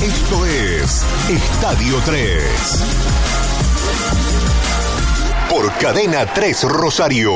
Esto es Estadio 3. Por Cadena 3 Rosario.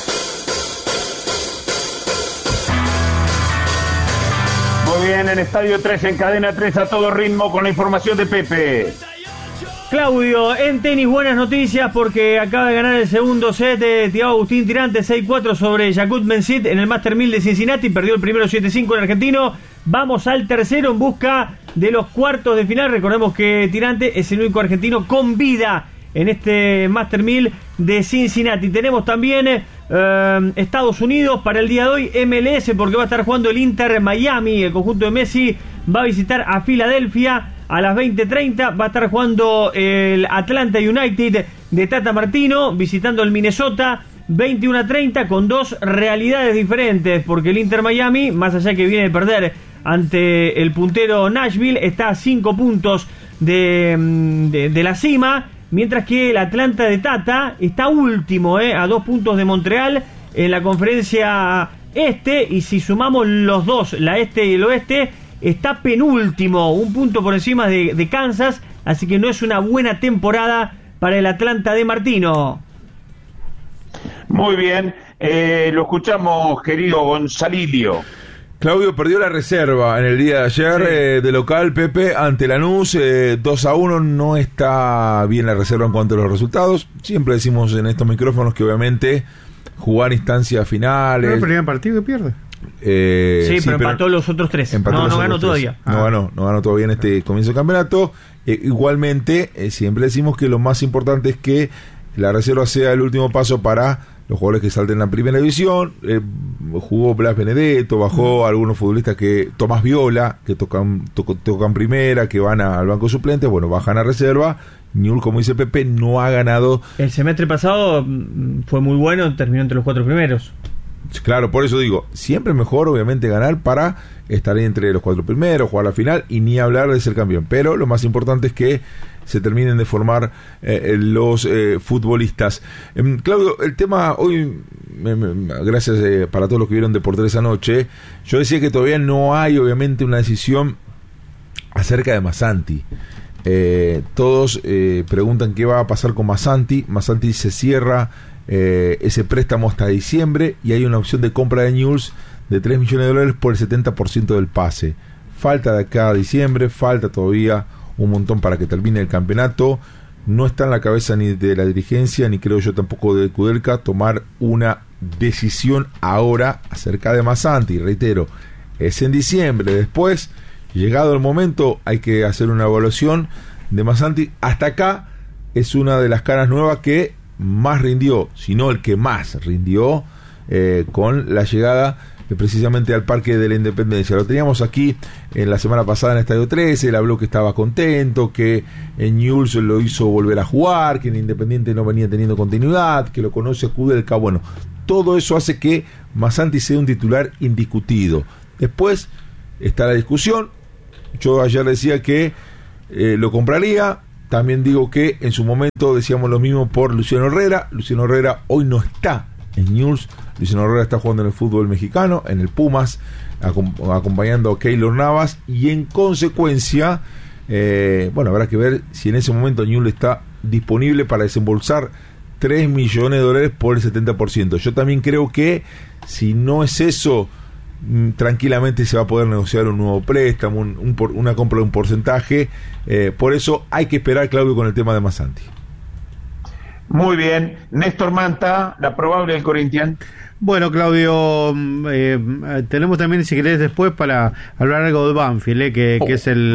Muy bien, en Estadio 3, en Cadena 3 a todo ritmo con la información de Pepe. Claudio, en tenis buenas noticias porque acaba de ganar el segundo set de Thiago Agustín Tirante 6-4 sobre Jakub Mensit en el Master 1000 de Cincinnati, perdió el primero 7-5 el argentino. Vamos al tercero en busca de los cuartos de final. Recordemos que Tirante es el único argentino con vida en este Master 1000 de Cincinnati. Tenemos también Estados Unidos para el día de hoy, MLS, porque va a estar jugando el Inter Miami, el conjunto de Messi va a visitar a Filadelfia. A las 20:30 va a estar jugando el Atlanta United de Tata Martino, visitando el Minnesota. 21:30 con dos realidades diferentes, porque el Inter Miami, más allá que viene de perder ante el puntero Nashville, está a 5 puntos de la cima, mientras que el Atlanta de Tata está último, a 2 puntos de Montreal en la conferencia este, y si sumamos los dos, la este y el oeste, está penúltimo, 1 punto por encima de Kansas, así que no es una buena temporada para el Atlanta de Martino. Muy bien, lo escuchamos, querido Gonzalilio. Claudio perdió la reserva en el día de ayer, de local, Pepe, ante Lanús, 2-1, no está bien la reserva en cuanto a los resultados. Siempre decimos en estos micrófonos que obviamente jugar instancias finales... ¿No el primer partido que pierde? Sí, pero empató los otros 3. No ganó todavía. No ganó todavía en este comienzo de campeonato. Igualmente, siempre decimos que lo más importante es que la reserva sea el último paso para los jugadores que salten en la primera división. Jugó Blas Benedetto, bajó algunos futbolistas que Tomás Viola, que tocan primera, que van al banco suplente, bueno, bajan a reserva. Newell's, como dice Pepe, no ha ganado. El semestre pasado fue muy bueno, terminó entre los 4 primeros. Claro, por eso digo, siempre mejor obviamente ganar para estar entre los 4 primeros, jugar la final y ni hablar de ser campeón, pero lo más importante es que se terminen de formar los futbolistas. Claudio, el tema hoy, gracias para todos los que vieron Deportes anoche, yo decía que todavía no hay obviamente una decisión acerca de Massanti. Todos preguntan qué va a pasar con Massanti. Massanti se cierra ese préstamo hasta diciembre y hay una opción de compra de Newell's de $3 millones por el 70% del pase. Falta de acá a diciembre, falta todavía un montón para que termine el campeonato. No está en la cabeza ni de la dirigencia, ni creo yo tampoco de Kudelka, tomar una decisión ahora acerca de Massanti. Reitero, es en diciembre. Después, llegado el momento, hay que hacer una evaluación de Massanti. Hasta acá es una de las caras nuevas que más rindió, si no el que más rindió, con la llegada precisamente al Parque de la Independencia. Lo teníamos aquí en la semana pasada en Estadio 13, él habló que estaba contento, que en Newell's lo hizo volver a jugar, que en Independiente no venía teniendo continuidad, que lo conoce Kudelka. Bueno, todo eso hace que Massanti sea un titular indiscutido. Después está la discusión. Yo ayer decía que lo compraría. También digo que en su momento decíamos lo mismo por Luciano Herrera. Luciano Herrera hoy no está en Newell's. Luciano Herrera está jugando en el fútbol mexicano, en el Pumas, acompañando a Keylor Navas, y en consecuencia, bueno, habrá que ver si en ese momento Newell's está disponible para desembolsar $3 millones por el 70%. Yo también creo que si no es eso, tranquilamente se va a poder negociar un nuevo préstamo, una compra de un porcentaje. Por eso hay que esperar, Claudio, con el tema de Massanti. Muy bien, Néstor Manta, la probable del Corinthians. Bueno, Claudio, tenemos también, si querés, después para hablar algo de Banfield, que es el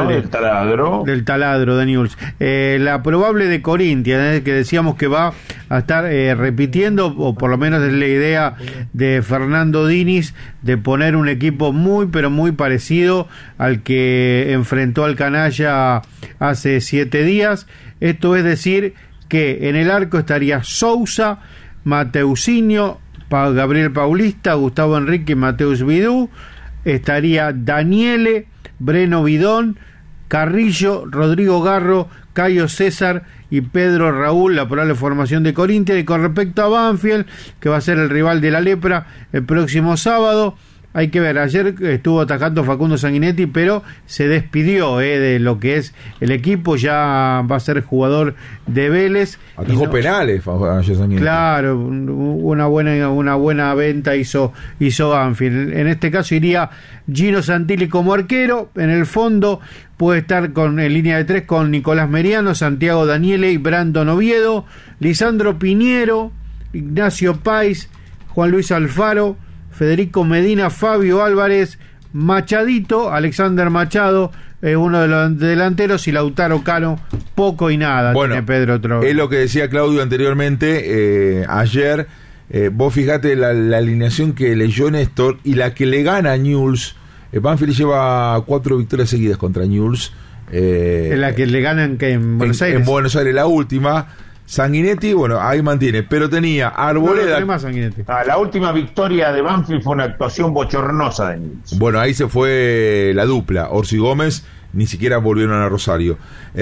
del taladro de Newell's. La probable de Corinthians, que decíamos que va a estar repitiendo, o por lo menos es la idea de Fernando Diniz, de poner un equipo muy, pero muy parecido al que enfrentó al Canalla hace 7 días. Esto es decir, que en el arco estaría Sousa, Mateusinho, Gabriel Paulista, Gustavo Enrique y Mateus Vidú. Estaría Daniele, Breno Bidón, Carrillo, Rodrigo Garro, Caio César y Pedro Raúl, la probable formación de Corinthians. Y con respecto a Banfield, que va a ser el rival de la Lepra el próximo sábado, hay que ver, ayer estuvo atacando Facundo Sanguinetti, pero se despidió de lo que es el equipo, ya va a ser jugador de Vélez. Atajó penales ayer Sanguinetti. Claro, una buena venta hizo Banfield. En este caso iría Gino Santilli como arquero. En el fondo puede estar en línea de 3 con Nicolás Meriano, Santiago Daniele y Brandon Oviedo, Lisandro Piñero, Ignacio Páez, Juan Luis Alfaro, Federico Medina, Fabio Álvarez, Machadito, Alexander Machado, uno de los delanteros, y Lautaro Cano, poco y nada. Bueno, tiene Pedro Troglio. Es lo que decía Claudio anteriormente, ayer, vos fijate la alineación que leyó Néstor y la que le gana a Newell's. Banfield lleva 4 victorias seguidas contra Newell's. La que le ganan en Buenos Aires. En Buenos Aires, la última. Sanguinetti, bueno, ahí mantiene, pero tenía Arboleda. La última victoria de Banfield fue una actuación bochornosa de Newell's. Bueno, ahí se fue la dupla. Orsi Gómez, ni siquiera volvieron a Rosario.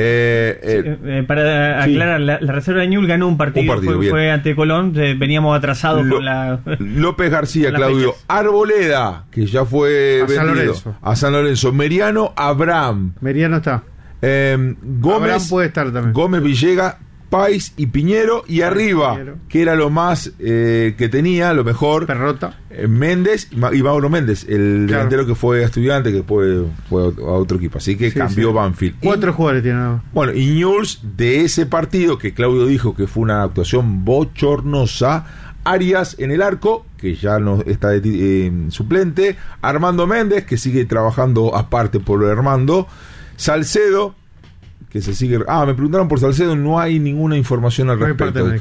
Para aclarar, la reserva de Newell's ganó un partido fue ante Colón. Veníamos atrasados con la. López García, Claudio. Fechas. Arboleda, que ya fue vendido a San Lorenzo. Meriano, Abraham. Meriano está. Gómez Abraham puede estar también. Gómez, Villegas, Páez y Piñero, y arriba, que era lo más que tenía, lo mejor, Perrota, Méndez y Mauro Méndez, el delantero que fue a Estudiante, que después fue a otro equipo, así que cambió Banfield. 4 jugadores tiene. Bueno, y Newell's, de ese partido que Claudio dijo que fue una actuación bochornosa, Arias en el arco, que ya no está suplente, Armando Méndez, que sigue trabajando aparte por Armando, Salcedo, que se sigue. Me preguntaron por Salcedo, no hay ninguna información al respecto.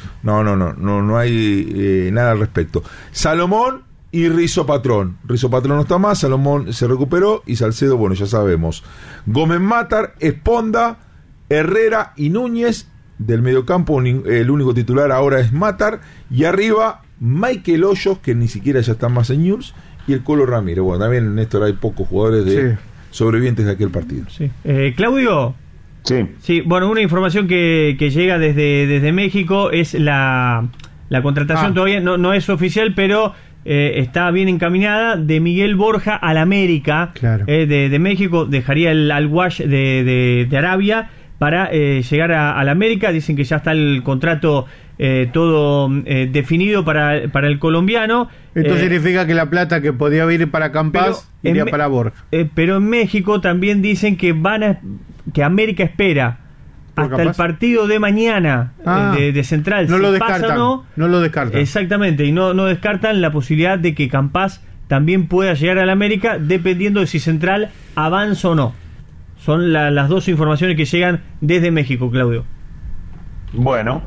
No hay nada al respecto. Salomón y Rizzo Patrón. Rizzo Patrón no está más, Salomón se recuperó y Salcedo, bueno, ya sabemos. Gómez Matar, Esponda, Herrera y Núñez. Del mediocampo, el único titular ahora es Matar. Y arriba, Michael Hoyos, que ni siquiera ya está más en Newell's, y el Colo Ramírez. Bueno, también, Néstor, hay pocos jugadores sobrevivientes de aquel partido. Sí. Claudio. Sí, bueno, una información que llega desde México es la contratación, todavía no es oficial, pero está bien encaminada, de Miguel Borja al América, de México. Dejaría el Al-Wash de Arabia para llegar al América. Dicen que ya está el contrato todo definido para el colombiano. Esto significa que la plata que podía ir para Campas iría para Borja. Pero en México también dicen que que América espera hasta el partido de mañana de Central. No lo descartan. No lo descartan. Exactamente, y no descartan la posibilidad de que Campas también pueda llegar al América, dependiendo de si Central avanza o no. Son las dos informaciones que llegan desde México, Claudio. Bueno,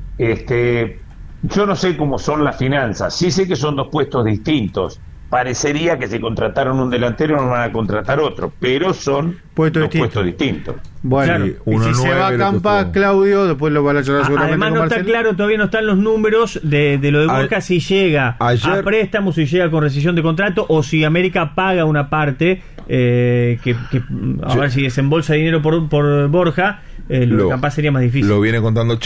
yo no sé cómo son las finanzas. Sí sé que son 2 puestos distintos. Parecería que si contrataron un delantero no van a contratar otro, pero son puestos distintos. Bueno, y si se va a Campa, Claudio, después lo van a charlar seguramente. Además no está claro, todavía no están los números de lo de Borja, si llega a préstamo, si llega con rescisión de contrato, o si América paga una parte, a ver si desembolsa dinero por Borja. Lo de Campa sería más difícil. Lo viene contando